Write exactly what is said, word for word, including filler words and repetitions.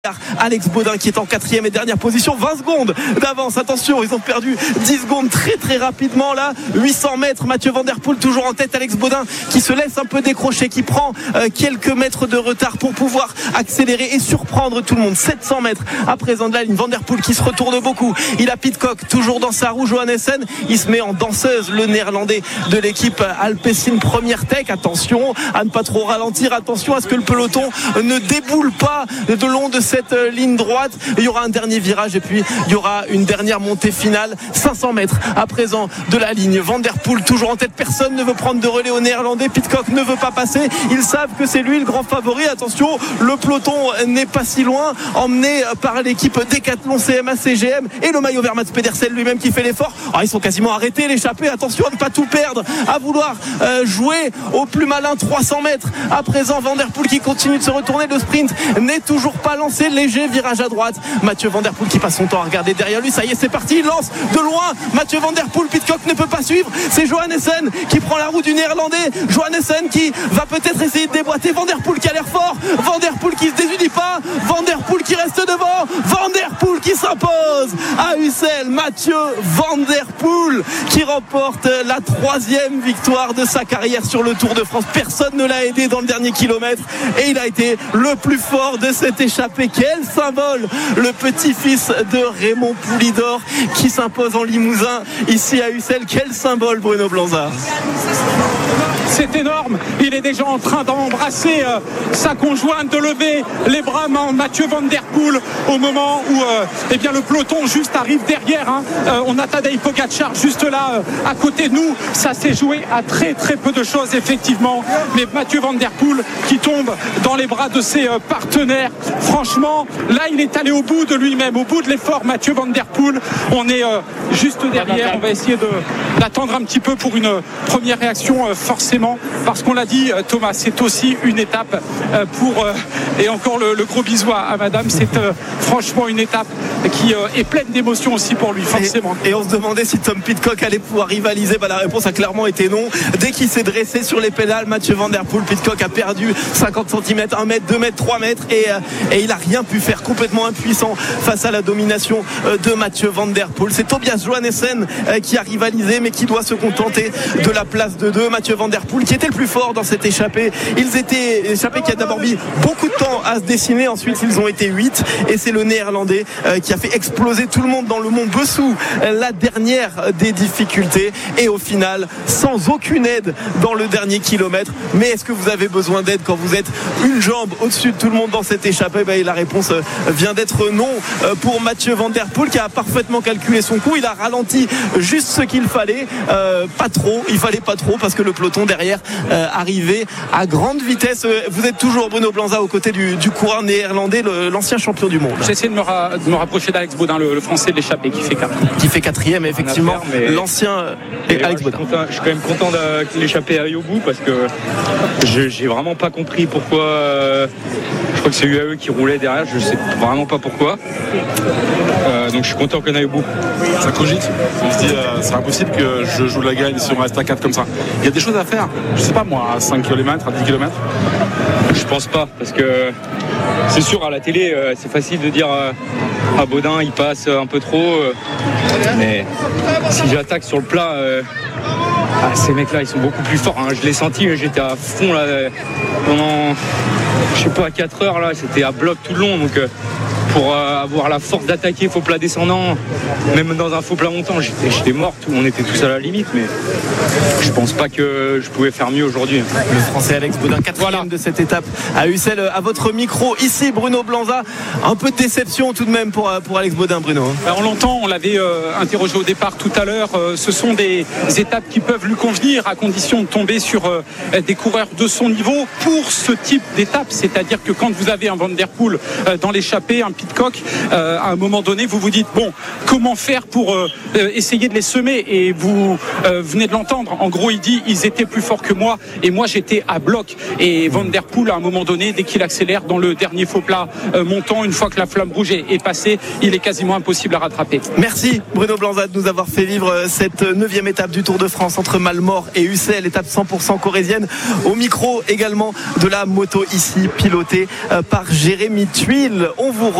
Alex Baudin qui est en quatrième et dernière position, vingt secondes d'avance. Attention, ils ont perdu dix secondes très très rapidement là. huit cents mètres, Mathieu Van Der Poel toujours en tête. Alex Baudin qui se laisse un peu décrocher, qui prend euh, quelques mètres de retard pour pouvoir accélérer et surprendre tout le monde. sept cents mètres à présent de la ligne. Van Der Poel qui se retourne beaucoup. Il a Pidcock toujours dans sa roue. Johannessen, il se met en danseuse, le néerlandais de l'équipe Alpecin Première Tech. Attention à ne pas trop ralentir. Attention à ce que le peloton ne déboule pas de long de cette ligne droite. Il y aura un dernier virage et puis il y aura une dernière montée finale. cinq cents mètres à présent de la ligne. Van Der Poel toujours en tête. Personne ne veut prendre de relais au néerlandais. Pidcock ne veut pas passer. Ils savent que c'est lui le grand favori. Attention, le peloton n'est pas si loin, emmené par l'équipe Decathlon C M A C G M et le maillot vert Mats Pedersen lui-même qui fait l'effort. Alors, ils sont quasiment arrêtés, l'échappée. Attention à ne pas tout perdre, à vouloir euh, jouer au plus malin. Trois cents mètres à présent. Van Der Poel qui continue de se retourner. Le sprint n'est toujours pas lancé. Léger virage à droite. Mathieu Van Der Poel qui passe son temps à regarder derrière lui. Ça y est, c'est parti. Il lance de loin. Mathieu Van Der Poel. Pidcock ne peut pas suivre. C'est Johannessen qui prend la roue du néerlandais. Johannessen qui va peut-être essayer de déboîter. Van Der Poel qui a l'air fort. Van Der Poel qui se désunit pas. Van Der Poel qui reste devant. Van Der Poel qui s'impose à Ussel. Mathieu Van Der Poel qui remporte la troisième victoire de sa carrière sur le Tour de France. Personne ne l'a aidé dans le dernier kilomètre et il a été le plus fort de cette échappée. Quel symbole, le petit-fils de Raymond Poulidor qui s'impose en Limousin ici à Ussel. Quel symbole, Bruno Blanza. C'est énorme, il est déjà en train d'embrasser euh, sa conjointe, de lever les bras. Mathieu Van Der Poel au moment où euh, eh bien, le peloton juste arrive derrière, hein. euh, on a Tadej Pogačar juste là euh, à côté de nous. Ça s'est joué à très très peu de choses effectivement, mais Mathieu Van Der Poel qui tombe dans les bras de ses euh, partenaires. Franchement, là il est allé au bout de lui-même, au bout de l'effort. Mathieu Van Der Poel, on est euh, juste derrière, on va essayer de, d'attendre un petit peu pour une euh, première réaction euh, forcément. Parce qu'on l'a dit, Thomas, c'est aussi une étape pour, et encore le, le gros bisou à, à madame, c'est euh, franchement une étape qui euh, est pleine d'émotions aussi pour lui, forcément. Et, et on se demandait si Tom Pidcock allait pouvoir rivaliser. Bah, la réponse a clairement été non. Dès qu'il s'est dressé sur les pédales, Mathieu Van Der Poel, Pidcock a perdu cinquante centimètres, un mètre, deux mètres, trois mètres et, euh, et il n'a rien pu faire, complètement impuissant face à la domination euh, de Mathieu Van Der Poel. C'est Tobias Johannessen euh, qui a rivalisé mais qui doit se contenter de la place de deux. Mathieu Van Der Poel qui était le plus fort dans cette échappée. Ils étaient échappés qui a d'abord mis beaucoup de temps à se dessiner. Ensuite, ils ont été huit et c'est le néerlandais euh, qui a fait exploser tout le monde dans le mont Bessou, euh, la dernière des difficultés. Et au final, sans aucune aide dans le dernier kilomètre. Mais est-ce que vous avez besoin d'aide quand vous êtes une jambe au-dessus de tout le monde dans cette échappée? Ben, la réponse euh, vient d'être non euh, pour Mathieu Van Der Poel qui a parfaitement calculé son coup. Il a ralenti juste ce qu'il fallait. Euh, pas trop. Il fallait pas trop parce que le peloton derrière Euh, arrivé à grande vitesse. Vous êtes toujours, Bruno Blanza, aux côtés du, du coureur néerlandais, le, l'ancien champion du monde. J'essaie de me, ra- de me rapprocher d'Alex Baudin, le, le français de l'échappée qui fait quatrième. Qui fait quatrième, effectivement. Affaire, l'ancien et Alex ouais, Baudin. Je suis, content, je suis quand même content que l'échappée aille au bout parce que je, j'ai vraiment pas compris pourquoi. Euh, je crois que c'est U A E qui roulait derrière, je sais vraiment pas pourquoi. Euh, donc je suis content qu'on aille au bout. Ça cogite. On se dit, euh, c'est impossible que je joue la gagne si on reste à quatre comme ça. Il y a des choses à faire. Je sais pas moi, à cinq kilomètres, à dix kilomètres. Je pense pas, parce que c'est sûr, à la télé, euh, c'est facile de dire euh, ah, Baudin, il passe un peu trop. Euh, mais si j'attaque sur le plat, euh, ah, ces mecs-là, ils sont beaucoup plus forts. Hein. Je l'ai senti, j'étais à fond là, pendant, je sais pas, à quatre heures, là, c'était à bloc tout le long. Donc, euh, pour euh, avoir la force d'attaquer faux plat descendant, même dans un faux plat montant, j'étais, j'étais mort, tout, on était tous à la limite, mais je pense pas que je pouvais faire mieux aujourd'hui. Le français Alex Baudin, quatrième voilà. de cette étape à Ussel. À votre micro, ici Bruno Blanza, un peu de déception tout de même pour, pour Alex Baudin, Bruno. Alors, on l'entend, on l'avait euh, interrogé au départ tout à l'heure, euh, ce sont des étapes qui peuvent lui convenir à condition de tomber sur euh, des coureurs de son niveau pour ce type d'étape, c'est-à-dire que quand vous avez un Van Der Poel euh, dans l'échappée, un Pidcock, euh, à un moment donné, vous vous dites bon, comment faire pour euh, essayer de les semer, et vous euh, venez de l'entendre. En gros, il dit ils étaient plus forts que moi et moi j'étais à bloc. Et Van Der Poel, à un moment donné, dès qu'il accélère dans le dernier faux plat euh, montant, une fois que la flamme rouge est, est passée, il est quasiment impossible à rattraper. Merci Bruno Blanza de nous avoir fait vivre cette neuvième étape du Tour de France entre Malmort et Ussel, étape cent pour cent corrézienne. Au micro également de la moto ici, pilotée par Jérémy Tuile. On vous